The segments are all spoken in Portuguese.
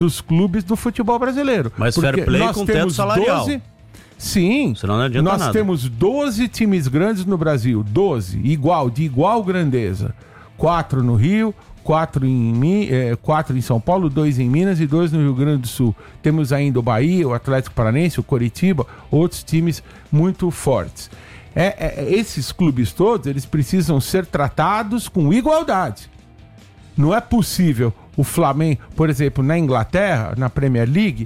dos clubes do futebol brasileiro. Mas fair play com teto salarial. Sim, senão não adianta nada. Temos 12 times grandes no Brasil, 12, de igual grandeza. 4 no Rio, 4 em São Paulo, 2 em Minas e 2 no Rio Grande do Sul. Temos ainda o Bahia, o Atlético Paranaense, o Coritiba, outros times muito fortes. Esses clubes todos, eles precisam ser tratados com igualdade. Não é possível o Flamengo, por exemplo, na Inglaterra, na Premier League,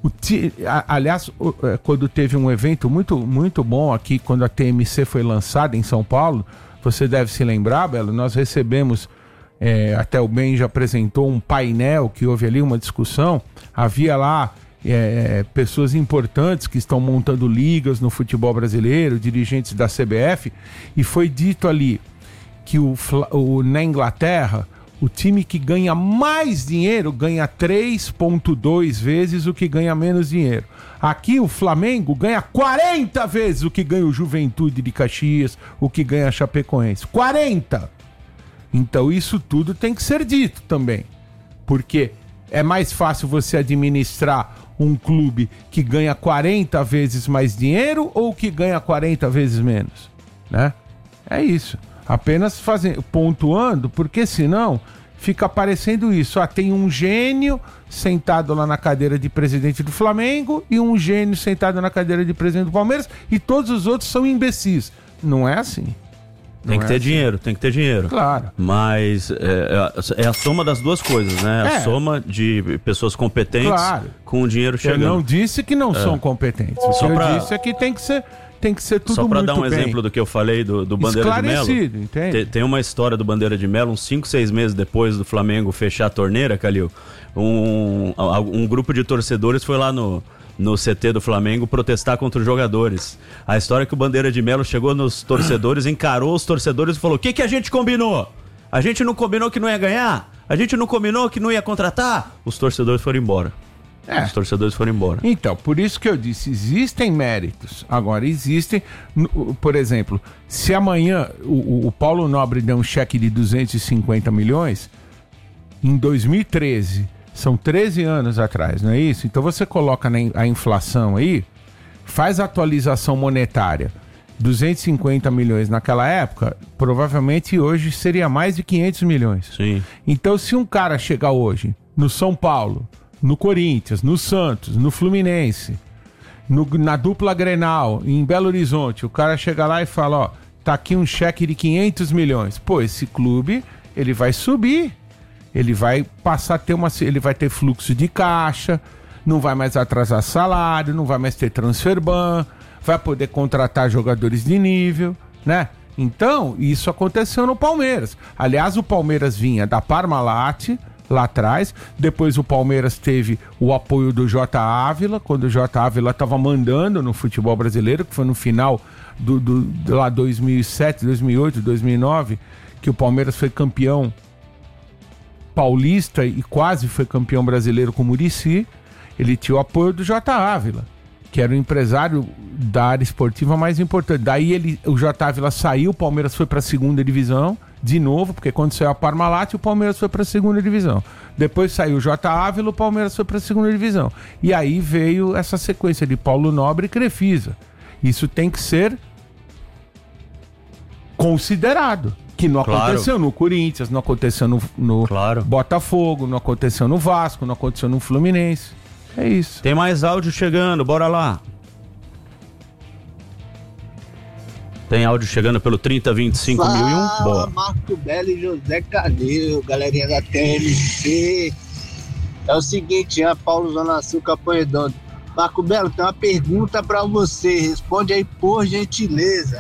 aliás, quando teve um evento muito, muito bom aqui, quando a TMC foi lançada em São Paulo, você deve se lembrar, Belo, nós recebemos, até o Ben já apresentou um painel que houve ali uma discussão, havia lá pessoas importantes que estão montando ligas no futebol brasileiro, dirigentes da CBF, e foi dito ali que na Inglaterra, o time que ganha mais dinheiro ganha 3,2 vezes o que ganha menos dinheiro. Aqui o Flamengo ganha 40 vezes o que ganha o Juventude de Caxias, o que ganha a Chapecoense. 40! Então isso tudo tem que ser dito também. Porque é mais fácil você administrar um clube que ganha 40 vezes mais dinheiro ou que ganha 40 vezes menos, né? É isso. Apenas pontuando, porque senão fica parecendo isso. Tem um gênio sentado lá na cadeira de presidente do Flamengo e um gênio sentado na cadeira de presidente do Palmeiras e todos os outros são imbecis. Não é assim. Tem que ter dinheiro, tem que ter dinheiro. Claro. Mas é a soma das duas coisas, né? A soma de pessoas competentes com o dinheiro chegando. Eu não disse que não são competentes. O que eu disse é que tem que ser tudo muito bem. Só para dar um exemplo do que eu falei do Bandeira de Melo. Entende? Tem uma história do Bandeira de Melo, uns 5, 6 meses depois do Flamengo fechar a torneira, Calil. Um grupo de torcedores foi lá no CT do Flamengo protestar contra os jogadores. A história é que o Bandeira de Melo chegou nos torcedores, encarou os torcedores e falou: o que a gente combinou? A gente não combinou que não ia ganhar? A gente não combinou que não ia contratar? Os torcedores foram embora. Os torcedores foram embora. Então, por isso que eu disse, existem méritos. Agora, existem, por exemplo, se amanhã o Paulo Nobre der um cheque de 250 milhões, em 2013, são 13 anos atrás, não é isso? Então você coloca a inflação aí, faz a atualização monetária, 250 milhões naquela época, provavelmente hoje seria mais de 500 milhões. Sim. Então, se um cara chegar hoje no São Paulo, no Corinthians, no Santos, no Fluminense, na dupla Grenal, em Belo Horizonte, o cara chega lá e fala, ó, tá aqui um cheque de 500 milhões. Pô, esse clube, ele vai subir, ele vai passar a ter ele vai ter fluxo de caixa, não vai mais atrasar salário, não vai mais ter transfer ban, vai poder contratar jogadores de nível, né? Então, isso aconteceu no Palmeiras. Aliás, o Palmeiras vinha da Parmalat, lá atrás, depois o Palmeiras teve o apoio do J. Ávila, quando o J. Ávila estava mandando no futebol brasileiro, que foi no final de lá 2007, 2008, 2009, que o Palmeiras foi campeão paulista e quase foi campeão brasileiro com o Muricy. Ele tinha o apoio do J. Ávila, que era o empresário da área esportiva mais importante. Daí o J. Ávila saiu, o Palmeiras foi para a segunda divisão, de novo, porque quando saiu a Parmalat, o Palmeiras foi para a segunda divisão. Depois saiu o J. Ávila, o Palmeiras foi para a segunda divisão. E aí veio essa sequência de Paulo Nobre e Crefisa. Isso tem que ser considerado. Que não aconteceu no Corinthians, não aconteceu no Botafogo, não aconteceu no Vasco, não aconteceu no Fluminense. É isso. Tem mais áudio chegando, bora lá. Tem áudio chegando pelo 3025 1001. Boa. Marco Belo e José Calil, galerinha da TMC. É o seguinte, Paulo Zona Sul, Capão Redondo. Marco Belo, tem uma pergunta pra você. Responde aí, por gentileza.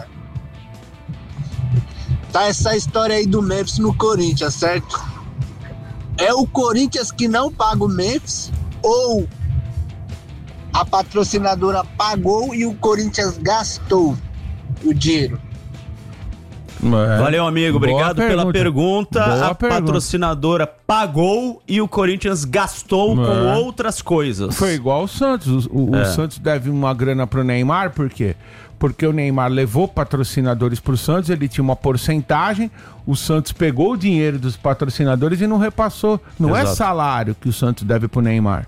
Tá essa história aí do Memphis no Corinthians, certo? É o Corinthians que não paga o Memphis ou a patrocinadora pagou e o Corinthians gastou o dinheiro? Valeu, amigo. Obrigado pela pergunta. Boa a pergunta. patrocinadora pagou e o Corinthians gastou com outras coisas. Foi igual o Santos. O Santos deve uma grana pro Neymar, por quê? Porque o Neymar levou patrocinadores pro Santos, ele tinha uma porcentagem, o Santos pegou o dinheiro dos patrocinadores e não repassou. Não é salário que o Santos deve pro Neymar.